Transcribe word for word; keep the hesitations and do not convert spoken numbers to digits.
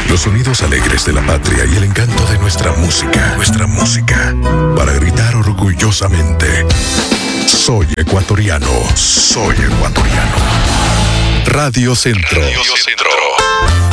Los sonidos alegres de la patria y el encanto de nuestra música. Nuestra música. Para gritar orgullosamente: soy ecuatoriano. Soy ecuatoriano. Radio Centro. Radio Centro.